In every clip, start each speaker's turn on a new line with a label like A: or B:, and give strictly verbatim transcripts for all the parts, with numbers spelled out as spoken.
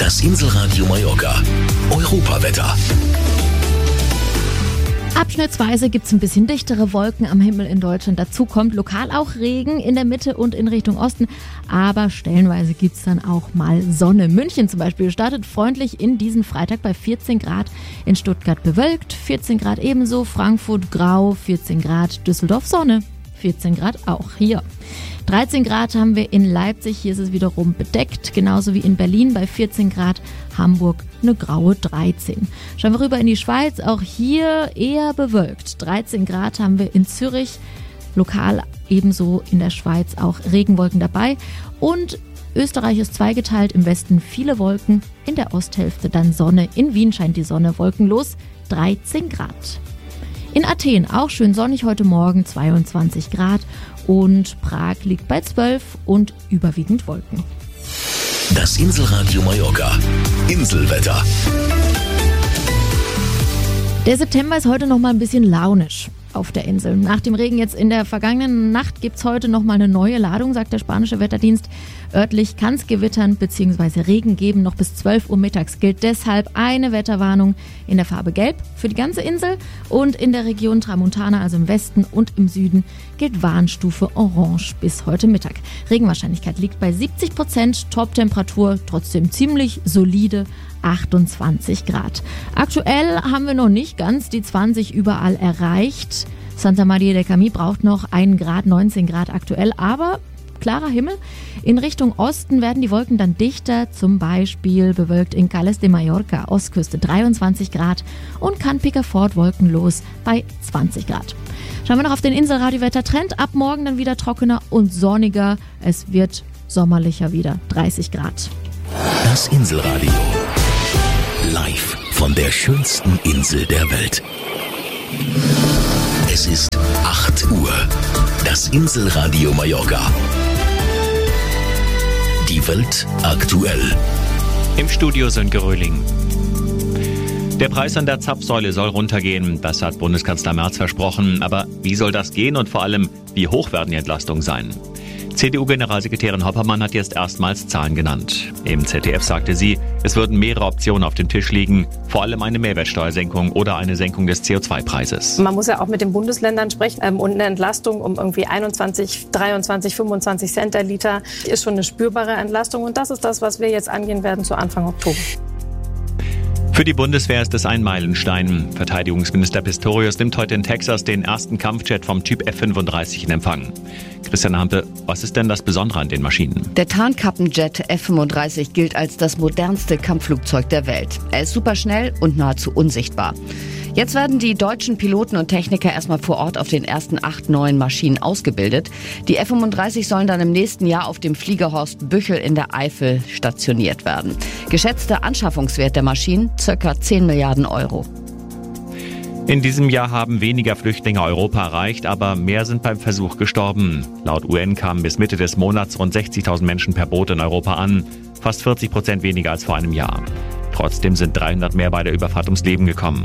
A: Das Inselradio Mallorca. Europawetter.
B: Abschnittsweise gibt es ein bisschen dichtere Wolken am Himmel in Deutschland. Dazu kommt lokal auch Regen in der Mitte und in Richtung Osten. Aber stellenweise gibt es dann auch mal Sonne. München zum Beispiel startet freundlich in diesen Freitag bei vierzehn Grad. In Stuttgart bewölkt, vierzehn Grad ebenso. Frankfurt grau, vierzehn Grad. Düsseldorf Sonne, vierzehn Grad auch hier. dreizehn Grad haben wir in Leipzig, hier ist es wiederum bedeckt, genauso wie in Berlin bei vierzehn Grad, Hamburg eine graue dreizehn. Schauen wir rüber in die Schweiz, auch hier eher bewölkt. dreizehn Grad haben wir in Zürich, lokal ebenso in der Schweiz auch Regenwolken dabei und Österreich ist zweigeteilt, im Westen viele Wolken, in der Osthälfte dann Sonne. In Wien scheint die Sonne wolkenlos, dreizehn Grad. In Athen auch schön sonnig heute Morgen, zweiundzwanzig Grad und Prag liegt bei zwölf und überwiegend Wolken.
A: Das Inselradio Mallorca. Inselwetter.
B: Der September ist heute noch mal ein bisschen launisch auf der Insel. Nach dem Regen jetzt in der vergangenen Nacht gibt es heute noch mal eine neue Ladung, sagt der spanische Wetterdienst. Örtlich kann es Gewittern bzw. Regen geben. Noch bis zwölf Uhr mittags gilt deshalb eine Wetterwarnung in der Farbe Gelb für die ganze Insel. Und in der Region Tramontana, also im Westen und im Süden, gilt Warnstufe Orange bis heute Mittag. Regenwahrscheinlichkeit liegt bei siebzig Prozent, Toptemperatur trotzdem ziemlich solide, achtundzwanzig Grad. Aktuell haben wir noch nicht ganz die zwanzig überall erreicht. Santa Maria del Camí braucht noch einen Grad, neunzehn Grad aktuell, aber klarer Himmel. In Richtung Osten werden die Wolken dann dichter, zum Beispiel bewölkt in Cales de Mallorca, Ostküste dreiundzwanzig Grad und Can Picafort wolkenlos bei zwanzig Grad. Schauen wir noch auf den Inselradio-Wettertrend. Ab morgen dann wieder trockener und sonniger. Es wird sommerlicher wieder, dreißig Grad.
A: Das Inselradio. Live von der schönsten Insel der Welt. Es ist acht Uhr. Das Inselradio Mallorca. Die Welt aktuell.
C: Im Studio Sönke Röhling. Der Preis an der Zapfsäule soll runtergehen. Das hat Bundeskanzler Merz versprochen. Aber wie soll das gehen und vor allem, wie hoch werden die Entlastungen sein? C D U-Generalsekretärin Hoppermann hat jetzt erstmals Zahlen genannt. Im Z D F sagte sie, es würden mehrere Optionen auf dem Tisch liegen, vor allem eine Mehrwertsteuersenkung oder eine Senkung des C O zwei Preises.
D: Man muss ja auch mit den Bundesländern sprechen ähm, und eine Entlastung um irgendwie einundzwanzig, dreiundzwanzig, fünfundzwanzig Cent der Liter ist schon eine spürbare Entlastung und das ist das, was wir jetzt angehen werden zu Anfang Oktober.
C: Für die Bundeswehr ist es ein Meilenstein. Verteidigungsminister Pistorius nimmt heute in Texas den ersten Kampfjet vom Typ F fünfunddreißig in Empfang. Christian Hampe, was ist denn das Besondere an den Maschinen?
E: Der Tarnkappenjet F fünfunddreißig gilt als das modernste Kampfflugzeug der Welt. Er ist superschnell und nahezu unsichtbar. Jetzt werden die deutschen Piloten und Techniker erstmal vor Ort auf den ersten acht neuen Maschinen ausgebildet. Die F fünfunddreißig sollen dann im nächsten Jahr auf dem Fliegerhorst Büchel in der Eifel stationiert werden. Geschätzter Anschaffungswert der Maschinen ca. zehn Milliarden Euro.
C: In diesem Jahr haben weniger Flüchtlinge Europa erreicht, aber mehr sind beim Versuch gestorben. Laut U N kamen bis Mitte des Monats rund sechzigtausend Menschen per Boot in Europa an, fast vierzig Prozent weniger als vor einem Jahr. Trotzdem sind dreihundert mehr bei der Überfahrt ums Leben gekommen.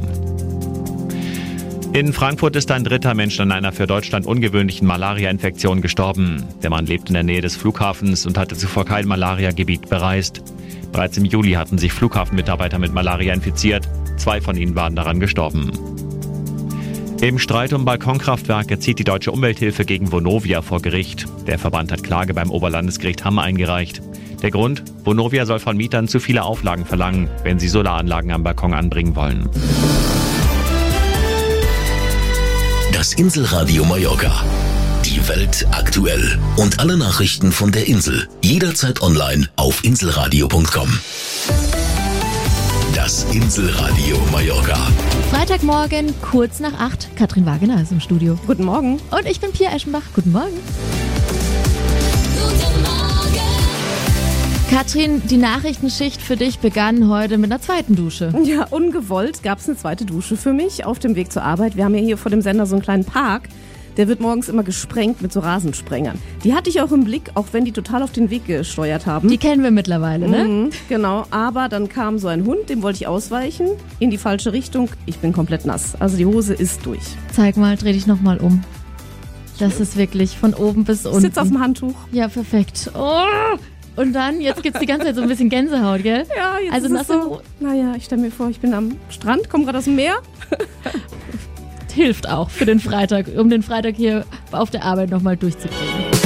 C: In Frankfurt ist ein dritter Mensch an einer für Deutschland ungewöhnlichen Malaria-Infektion gestorben. Der Mann lebt in der Nähe des Flughafens und hatte zuvor kein Malaria-Gebiet bereist. Bereits im Juli hatten sich Flughafenmitarbeiter mit Malaria infiziert. Zwei von ihnen waren daran gestorben. Im Streit um Balkonkraftwerke zieht die Deutsche Umwelthilfe gegen Vonovia vor Gericht. Der Verband hat Klage beim Oberlandesgericht Hamm eingereicht. Der Grund? Vonovia soll von Mietern zu viele Auflagen verlangen, wenn sie Solaranlagen am Balkon anbringen wollen.
A: Das Inselradio Mallorca. Die Welt aktuell. Und alle Nachrichten von der Insel. Jederzeit online auf inselradio punkt com. Das Inselradio Mallorca.
B: Freitagmorgen, kurz nach acht. Katrin Wagener ist im Studio.
D: Guten Morgen.
B: Und ich bin Pia Eschenbach. Guten Morgen.
F: Guten Morgen.
B: Katrin, die Nachrichtenschicht für dich begann heute mit einer zweiten Dusche.
G: Ja, ungewollt gab es eine zweite Dusche für mich auf dem Weg zur Arbeit. Wir haben ja hier vor dem Sender so einen kleinen Park. Der wird morgens immer gesprengt mit so Rasensprengern. Die hatte ich auch im Blick, auch wenn die total auf den Weg gesteuert haben.
B: Die kennen wir mittlerweile, ne?
G: Mhm, genau, aber dann kam so ein Hund, dem wollte ich ausweichen, in die falsche Richtung. Ich bin komplett nass. Also die Hose ist durch.
B: Zeig mal, dreh dich nochmal um. Das ist wirklich von oben bis unten.
G: Sitz auf dem Handtuch.
B: Ja, perfekt. Oh, Und dann, jetzt gibt's die ganze Zeit so ein bisschen Gänsehaut, gell?
G: Ja, jetzt
B: Also
G: ist es
B: nasse
G: so.
B: Ho-
G: Naja, ich stelle mir vor, ich bin am Strand, komme gerade aus dem Meer.
B: Hilft auch für den Freitag, um den Freitag hier auf der Arbeit nochmal durchzukriegen.